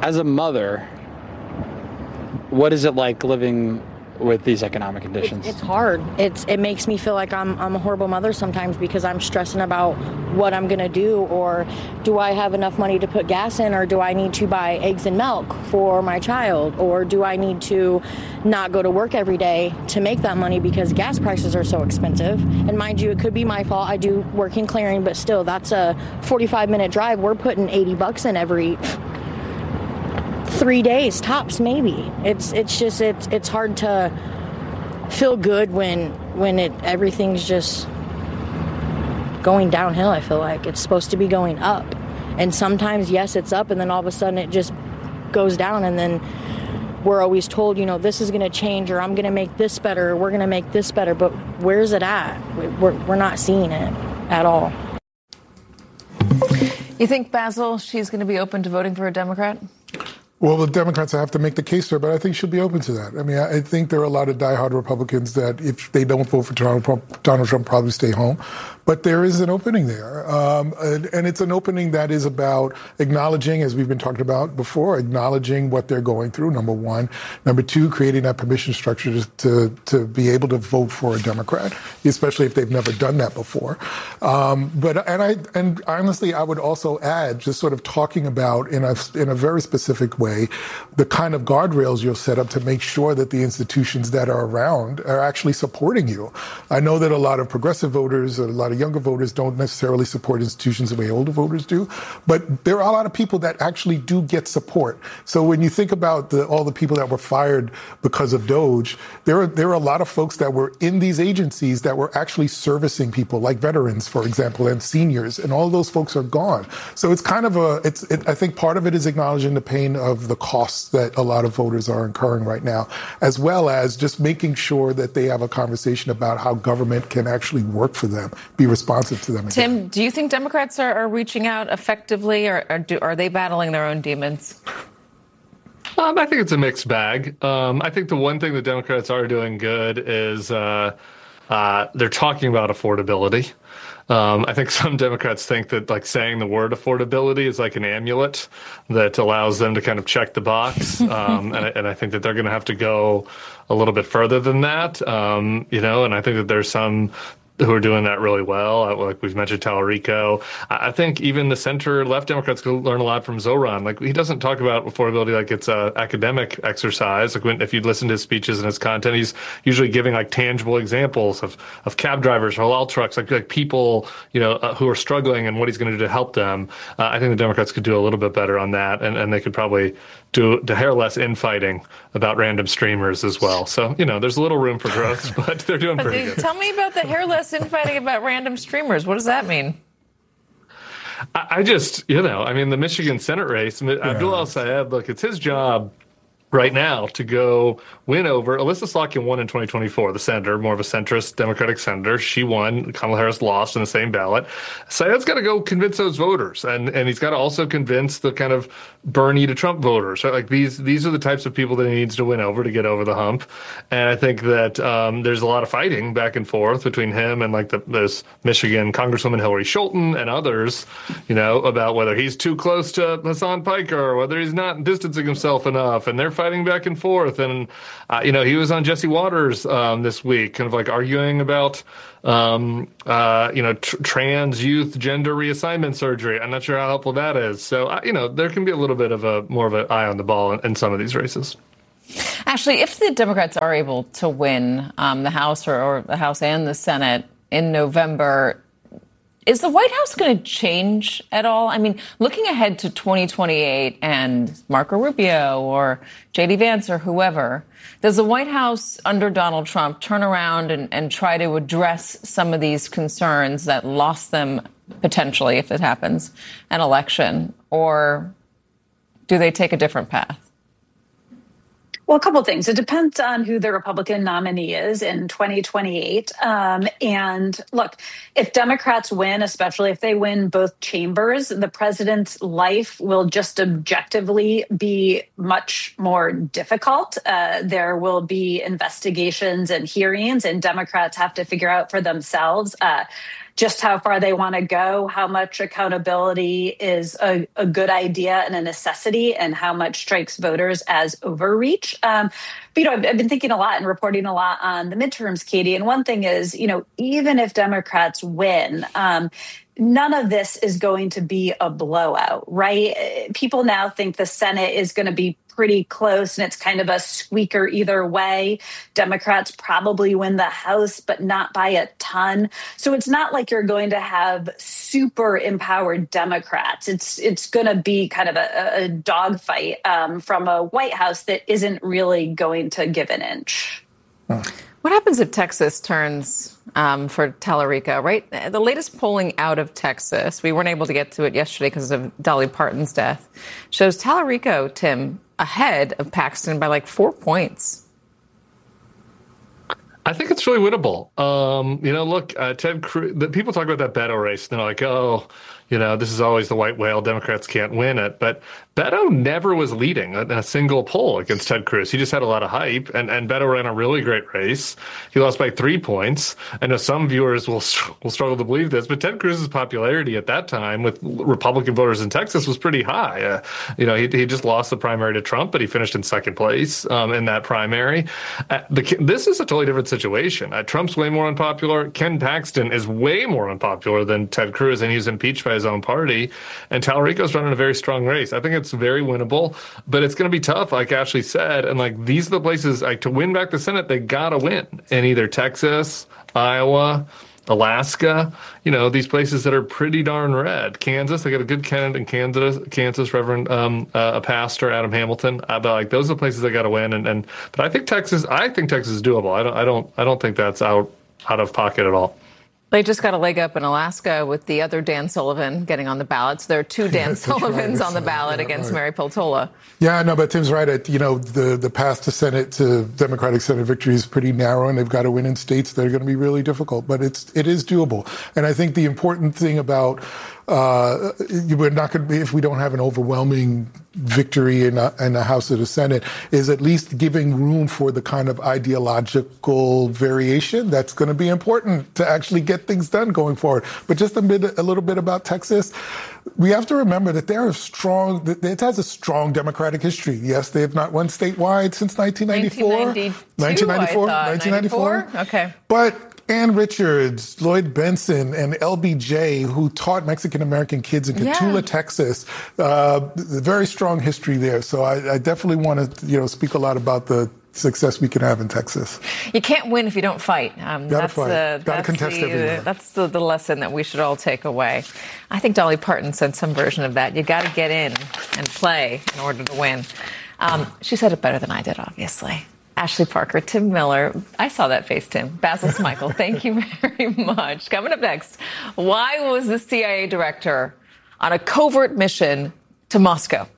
As a mother, what is it like living with these economic conditions? It's hard. It makes me feel like I'm a horrible mother sometimes because I'm stressing about what I'm going to do, or do I have enough money to put gas in, or do I need to buy eggs and milk for my child, or do I need to not go to work every day to make that money because gas prices are so expensive. And mind you, it could be my fault. I do work in clearing, but still, that's a 45-minute drive. We're putting $80 in every 3 days tops, maybe. It's hard to feel good when everything's just going downhill. I feel like it's supposed to be going up, and sometimes yes, it's up, and then all of a sudden it just goes down, and then we're always told, this is going to change, or I'm going to make this better, or we're going to make this better, but where's it at? We're not seeing it at all. You think, Basil, she's going to be open to voting for a Democrat? Well, the Democrats have to make the case there, but I think she'll be open to that. I mean, I think there are a lot of diehard Republicans that if they don't vote for Donald Trump probably stay home. But there is an opening there. And it's an opening that is about acknowledging, as we've been talking about before, acknowledging what they're going through, number one. Number two, creating that permission structure to be able to vote for a Democrat, especially if they've never done that before. And honestly, I would also add, just sort of talking about in a very specific way, the kind of guardrails you'll set up to make sure that the institutions that are around are actually supporting you. I know that a lot of progressive voters, a lot of younger voters don't necessarily support institutions the way older voters do, but there are a lot of people that actually do get support. So when you think about all the people that were fired because of DOGE, there are a lot of folks that were in these agencies that were actually servicing people, like veterans, for example, and seniors, and all those folks are gone. So it's kind of I think part of it is acknowledging the pain of the costs that a lot of voters are incurring right now, as well as just making sure that they have a conversation about how government can actually work for them, be responsive to them again. Tim, do you think Democrats are reaching out effectively, or are they battling their own demons? I think it's a mixed bag. I think the one thing the Democrats are doing good is they're talking about affordability. I think some Democrats think that like saying the word affordability is like an amulet that allows them to kind of check the box. And I think that they're going to have to go a little bit further than that. And I think that there's some who are doing that really well. Like we've mentioned Tallarico. I think even the center-left Democrats could learn a lot from Zoran. Like he doesn't talk about affordability like it's an academic exercise. Like if you listen to his speeches and his content, he's usually giving like tangible examples of cab drivers, halal trucks, like people, who are struggling and what he's going to do to help them. I think the Democrats could do a little bit better on that, and they could probably do hair less infighting about random streamers as well. So, there's a little room for growth, but they're doing pretty good. Tell me about the hair less infighting about random streamers. What does that mean? I just, the Michigan Senate race, Abdul El-Sayed, look, it's his job right now to go win over. Alyssa Slotkin won in 2024, the senator, more of a centrist Democratic senator. She won. Kamala Harris lost in the same ballot. Sayed's got to go convince those voters, and he's got to also convince the kind of Bernie to Trump voters. So, like these are the types of people that he needs to win over to get over the hump. And I think that there's a lot of fighting back and forth between him and like this Michigan Congresswoman Hillary Scholten and others, about whether he's too close to Hassan Piker or whether he's not distancing himself enough. And they're fighting back and forth. And, he was on Jesse Waters this week, kind of like arguing about, trans youth gender reassignment surgery. I'm not sure how helpful that is. So, there can be a little bit of more of an eye on the ball in some of these races. Actually, if the Democrats are able to win the House or the House and the Senate in November, is the White House going to change at all? I mean, looking ahead to 2028 and Marco Rubio or J.D. Vance or whoever, does the White House under Donald Trump turn around and try to address some of these concerns that lost them potentially, if it happens, an election? Or do they take a different path? Well, a couple of things. It depends on who the Republican nominee is in 2028. And look, if Democrats win, especially if they win both chambers, the president's life will just objectively be much more difficult. There will be investigations and hearings, and Democrats have to figure out for themselves just how far they want to go, how much accountability is a good idea and a necessity, and how much strikes voters as overreach. But, I've been thinking a lot and reporting a lot on the midterms, Katie. And one thing is, even if Democrats win, none of this is going to be a blowout, right? People now think the Senate is going to be pretty close and it's kind of a squeaker either way. Democrats probably win the House, but not by a ton. So it's not like you're going to have super empowered Democrats. It's going to be kind of a dogfight from a White House that isn't really going to give an inch. What happens if Texas turns for Tallarico, right? The latest polling out of Texas, we weren't able to get to it yesterday because of Dolly Parton's death, shows Tallarico, Tim, ahead of Paxton by like 4 points. I think it's really winnable. Look, Ted Cruz, people talk about that Beto race, and they're like, this is always the white whale. Democrats can't win it. But Beto never was leading in a single poll against Ted Cruz. He just had a lot of hype, and Beto ran a really great race. He lost by 3 points. I know some viewers will struggle to believe this, but Ted Cruz's popularity at that time with Republican voters in Texas was pretty high. He just lost the primary to Trump, but he finished in second place in that primary. This is a totally different situation. Trump's way more unpopular. Ken Paxton is way more unpopular than Ted Cruz, and he's impeached by his own party. And Tallarico's running a very strong race. I think it's very winnable, but it's going to be tough, like Ashley said. And these are the places to win back the Senate, they got to win in either Texas, Iowa, Alaska, these places that are pretty darn red. Kansas, they got a good candidate in Kansas, Reverend a pastor, Adam Hamilton. But those are the places they got to win. But I think Texas is doable. I don't think that's out of pocket at all. They just got a leg up in Alaska with the other Dan Sullivan getting on the ballot. So there are two Dan Sullivans on the ballot against Mary Peltola. Yeah, no, but Tim's right. The path to Senate, to Democratic Senate victory is pretty narrow, and they've got to win in states that are going to be really difficult. But it is doable. And I think the important thing about we're not going to be, if we don't have an overwhelming victory in the House or the Senate, is at least giving room for the kind of ideological variation that's going to be important to actually get things done going forward. But just a little bit about Texas. We have to remember that it has a strong Democratic history. Yes, they have not won statewide since 1994. 1994. Okay. But Ann Richards, Lloyd Benson, and LBJ, who taught Mexican-American kids in Cotulla, Texas, very strong history there. So I definitely want to, speak a lot about the success we can have in Texas. You can't win if you don't fight. Gotta fight. Gotta contest everyone. That's the lesson that we should all take away. I think Dolly Parton said some version of that. You got to get in and play in order to win. She said it better than I did, obviously. Ashley Parker, Tim Miller. I saw that face, Tim. Basil Smikle, thank you very much. Coming up next, why was the CIA director on a covert mission to Moscow?